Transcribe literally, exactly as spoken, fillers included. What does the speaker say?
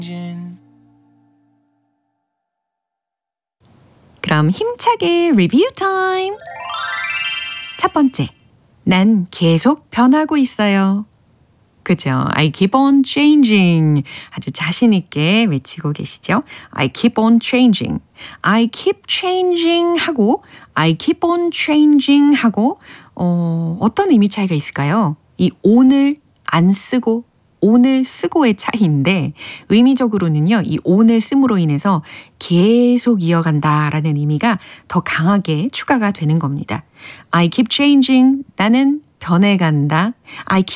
그럼 힘차게 리뷰 타임! 첫 번째, 난 계속 변하고 있어요. 그죠? I keep on changing. 아주 자신 있게 외치고 계시죠? I keep on changing. I keep changing 하고 I keep on changing 하고 어, 어떤 의미 차이가 있을까요? 이 on을 안 쓰고 on을 쓰고의 차이인데 의미적으로는요. 이 on을 씀으로 인해서 계속 이어간다라는 의미가 더 강하게 추가가 되는 겁니다. I keep changing. 나는 변해간다. I